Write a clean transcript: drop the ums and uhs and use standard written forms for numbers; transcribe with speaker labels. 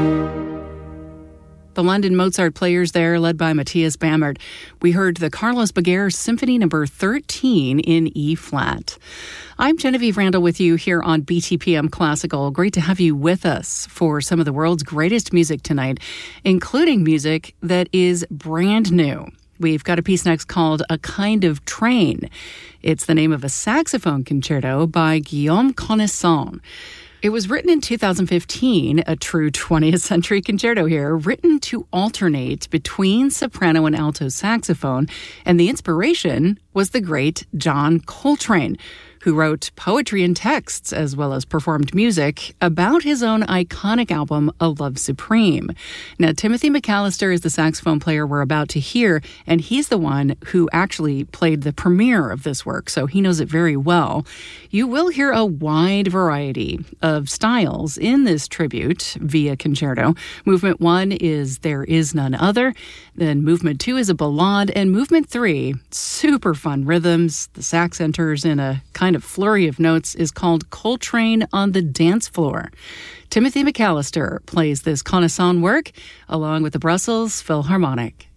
Speaker 1: The London Mozart Players there, led by Matthias Bamert. We heard the Carlos Baguer Symphony No. 13 in E-flat. I'm Genevieve Randall with you here on BTPM Classical. Great to have you with us for some of the world's greatest music tonight, including music that is brand new. We've got a piece next called A Kind of Train. It's the name of a saxophone concerto by Guillaume Connaissant. It was written in 2015, a true 20th century concerto here, written to alternate between soprano and alto saxophone, and the inspiration was the great John Coltrane, who wrote poetry and texts as well as performed music about his own iconic album, A Love Supreme. Now, Timothy McAllister is the saxophone player we're about to hear, and he's the one who actually played the premiere of this work, so he knows it very well. You will hear a wide variety of styles in this tribute via concerto. Movement 1 is There Is None Other, then Movement 2 is a ballade, and Movement 3, super fun rhythms. The sax enters in a kind of flurry of notes, is called Coltrane on the Dance Floor. Timothy McAllister plays this Connaissant work along with the Brussels Philharmonic.